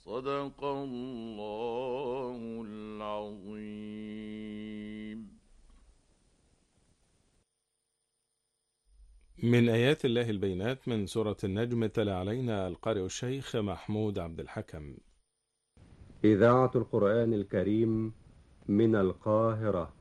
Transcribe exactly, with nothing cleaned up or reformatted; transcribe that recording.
صدق الله العظيم. من آيات الله البينات من سورة النجم تلا علينا القارئ الشيخ محمود عبد الحكم. إذاعة القرآن الكريم من القاهرة.